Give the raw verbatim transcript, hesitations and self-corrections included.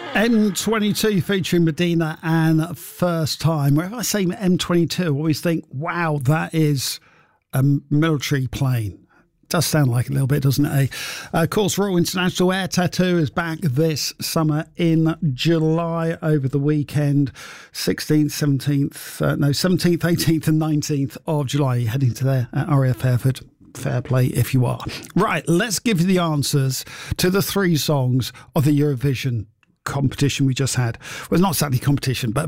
M twenty-two featuring Medina and First Time. Whenever I say M twenty-two, I always think, wow, that is a military plane. Does sound like a little bit, doesn't it? Eh? Uh, of course, Royal International Air Tattoo is back this summer in July over the weekend, sixteenth, seventeenth, uh, no, seventeenth, eighteenth and nineteenth of July. You're heading to there at R A F Hereford. Fair play if you are. Right, let's give you the answers to the three songs of the Eurovision competition we just had. Well, not exactly competition, but